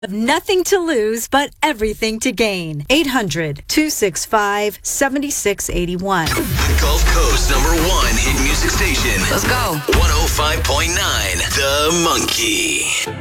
Nothing to lose, but everything to gain. 800-265-7681. The Gulf Coast #1 hit music station. Let's go. 105.9 The Monkey.